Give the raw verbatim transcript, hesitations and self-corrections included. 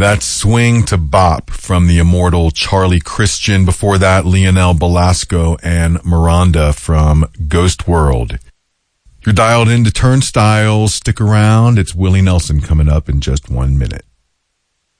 That's Swing to Bop from the immortal Charlie Christian. Before that, Leonel Belasco and Miranda from Ghost World. You're dialed into Turnstiles. Stick around. It's Willie Nelson coming up in just one minute.